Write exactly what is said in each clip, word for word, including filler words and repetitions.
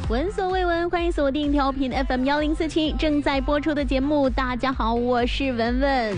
闻所未闻，欢迎锁定调频 F M 一零四七正在播出的节目。大家好，我是文文。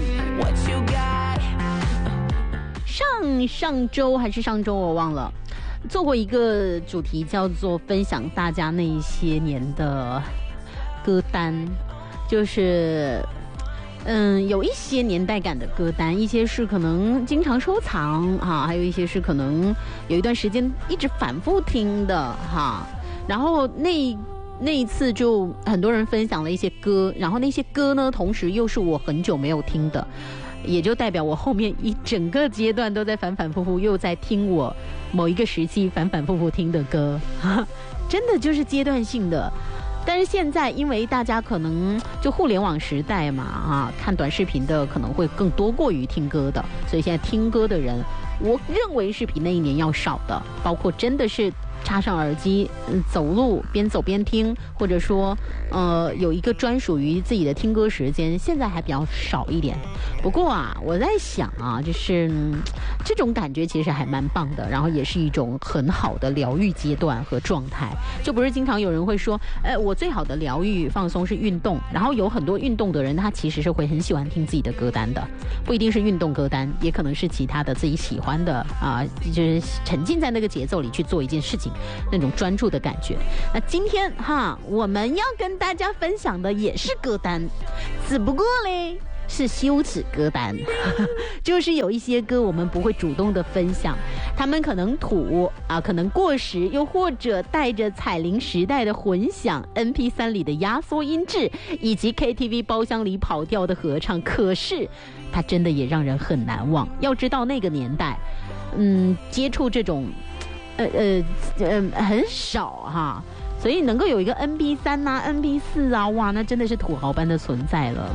上上周还是上周我忘了，做过一个主题叫做分享大家那一些年的歌单，就是嗯，有一些年代感的歌单，一些是可能经常收藏哈，还有一些是可能有一段时间一直反复听的哈。然后那那一次就很多人分享了一些歌，然后那些歌呢，同时又是我很久没有听的，也就代表我后面一整个阶段都在反反复复又在听我某一个时期反反复复听的歌，真的就是阶段性的。但是现在因为大家可能就互联网时代嘛啊，看短视频的可能会更多过于听歌的，所以现在听歌的人我认为是比那一年要少的，包括真的是插上耳机、嗯、走路边走边听，或者说呃有一个专属于自己的听歌时间，现在还比较少一点。不过啊，我在想啊，就是、嗯、这种感觉其实还蛮棒的，然后也是一种很好的疗愈阶段和状态。就不是经常有人会说，哎，我最好的疗愈放松是运动，然后有很多运动的人他其实是会很喜欢听自己的歌单的，不一定是运动歌单，也可能是其他的自己喜欢的啊、呃，就是沉浸在那个节奏里去做一件事情，那种专注的感觉。那今天哈，我们要跟大家分享的也是歌单，只不过嘞是羞耻歌单，就是有一些歌我们不会主动的分享，他们可能土啊，可能过时，又或者带着彩铃时代的混响 M P 三 里的压缩音质，以及 K T V 包厢里跑调的合唱，可是它真的也让人很难忘。要知道那个年代嗯，接触这种呃呃呃很少哈，所以能够有一个 M P 三 啊 M P 四 啊，哇，那真的是土豪般的存在了。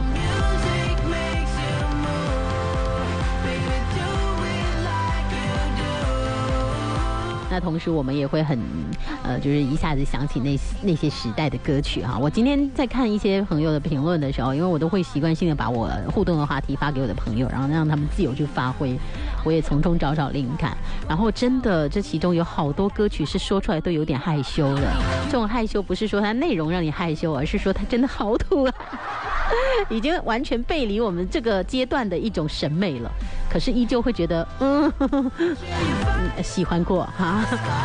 那同时我们也会很呃就是一下子想起那那些时代的歌曲哈。我今天在看一些朋友的评论的时候，因为我都会习惯性的把我互动的话题发给我的朋友，然后让他们自由去发挥，我也从中找找灵感。然后真的这其中有好多歌曲是说出来都有点害羞的，这种害羞不是说它内容让你害羞，而是说它真的好土啊，已经完全背离我们这个阶段的一种审美了，可是依旧会觉得嗯呵呵喜欢过哈。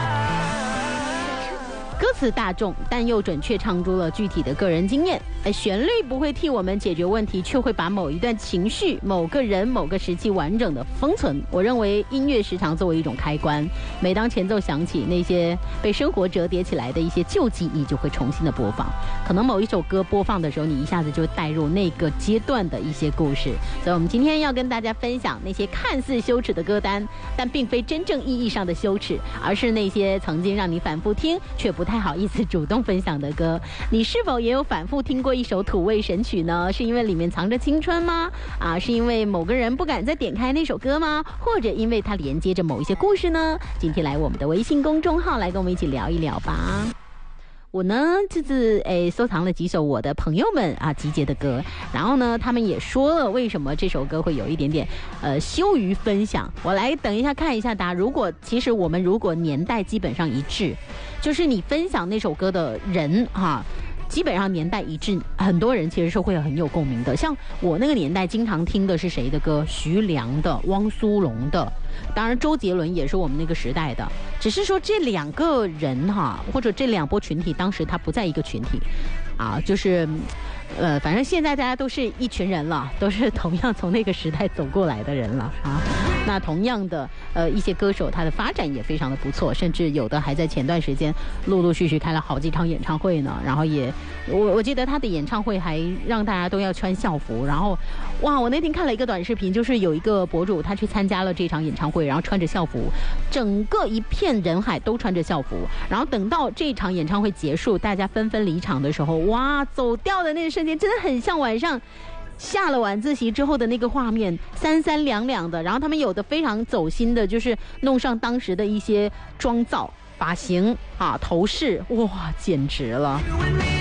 歌词大众，但又准确唱出了具体的个人经验。旋律不会替我们解决问题，却会把某一段情绪、某个人、某个时期完整的封存。我认为音乐时常作为一种开关，每当前奏响起，那些被生活折叠起来的一些旧记忆就会重新的播放。可能某一首歌播放的时候，你一下子就带入那个阶段的一些故事。所以我们今天要跟大家分享那些看似羞耻的歌单，但并非真正意义上的羞耻，而是那些曾经让你反复听却不太好意思主动分享的歌。你是否也有反复听过一首土味神曲呢？是因为里面藏着青春吗？啊，是因为某个人不敢再点开那首歌吗？或者因为它连接着某一些故事呢？今天来我们的微信公众号来跟我们一起聊一聊吧。我呢这次诶收藏了几首我的朋友们啊集结的歌，然后呢他们也说了为什么这首歌会有一点点呃羞于分享。我来等一下看一下大家，如果其实我们如果年代基本上一致，就是你分享那首歌的人哈，基本上年代一致，很多人其实是会很有共鸣的。像我那个年代经常听的是谁的歌？徐良的、汪苏泷的，当然周杰伦也是我们那个时代的，只是说这两个人哈，或者这两波群体当时他不在一个群体啊，就是呃，反正现在大家都是一群人了，都是同样从那个时代走过来的人了啊。那同样的呃一些歌手他的发展也非常的不错，甚至有的还在前段时间陆陆续续开了好几场演唱会呢，然后也我我记得他的演唱会还让大家都要穿校服，然后哇，我那天看了一个短视频，就是有一个博主他去参加了这场演唱会，然后穿着校服，整个一片人海都穿着校服，然后等到这场演唱会结束，大家纷纷离场的时候，哇，走掉的那个瞬间真的很像晚上下了晚自习之后的那个画面，三三两两的，然后他们有的非常走心的，就是弄上当时的一些妆造、发型啊、头饰，哇，简直了。